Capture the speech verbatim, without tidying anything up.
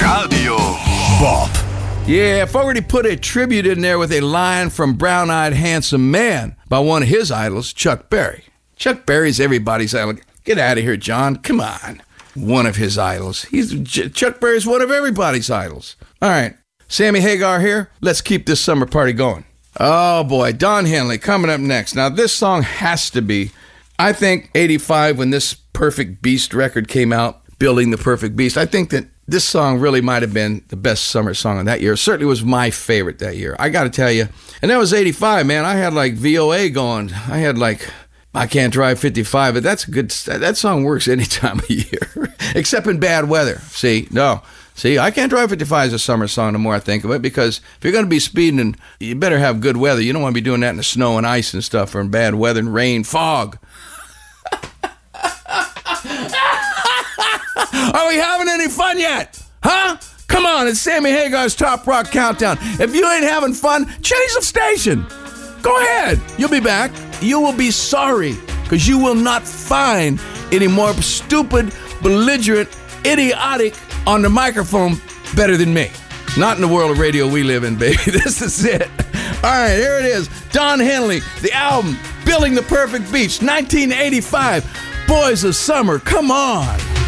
Radio Bob. Yeah, Fogerty put a tribute in there with a line from Brown Eyed Handsome Man by one of his idols, Chuck Berry. Chuck Berry's everybody's idol. Get out of here, John. Come on. One of his idols. He's Chuck Berry's one of everybody's idols. All right, Sammy Hagar here. Let's keep this summer party going. Oh, boy. Don Henley coming up next. Now, this song has to be, I think, eighty-five when this Perfect Beast record came out, Building the Perfect Beast. I think that this song really might have been the best summer song of that year. It certainly was my favorite that year. I got to tell you. And that was eighty-five, man. I had like V O A going. I had like, I Can't Drive fifty-five, but that's a good, that song works any time of year, except in bad weather. See, no. See, I Can't Drive fifty-five is a summer song the more I think of it, because if you're going to be speeding, and you better have good weather. You don't want to be doing that in the snow and ice and stuff, or in bad weather and rain, fog. Are we having any fun yet? Huh? Come on, it's Sammy Hagar's Top Rock Countdown. If you ain't having fun, change the station. Go ahead. You'll be back. You will be sorry, because you will not find any more stupid, belligerent, idiotic on the microphone better than me. Not in the world of radio we live in, baby. This is it. All right, here it is. Don Henley, the album, Building the Perfect Beast, nineteen eighty-five. Boys of Summer, come on.